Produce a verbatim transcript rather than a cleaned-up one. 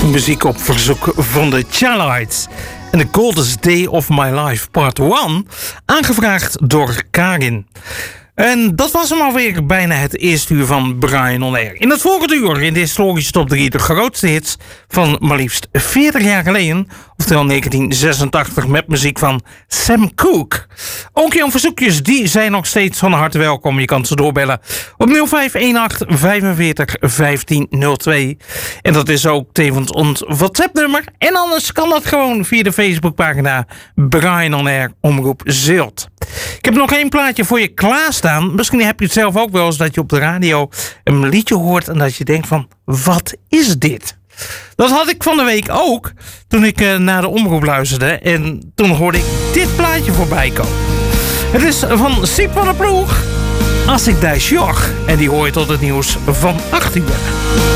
Muziek op verzoek van de Chalites. En The Coldest Day of My Life Part één, aangevraagd door Karin. En dat was hem alweer bijna het eerste uur van Brian On Air. In het volgende uur in de historische top drie de grootste hits van maar liefst veertig jaar geleden. Oftewel negentien zesentachtig met muziek van Sam Cooke. Ook jouw verzoekjes die zijn nog steeds van harte welkom. Je kan ze doorbellen op nul vijf een acht vijfenveertig vijftien nul twee. En dat is ook tevens ons WhatsApp nummer. En anders kan dat gewoon via de Facebookpagina Brian On Air Omroep Zilt. Ik heb nog één plaatje voor je klaarstaan. Misschien heb je het zelf ook wel eens dat je op de radio een liedje hoort en dat je denkt van, wat is dit? Dat had ik van de week ook, toen ik uh, naar de omroep luisterde. En toen hoorde ik dit plaatje voorbij komen. Het is van Siep van der Ploeg, Als ik daar sjog. En die hoor je tot het nieuws van acht uur.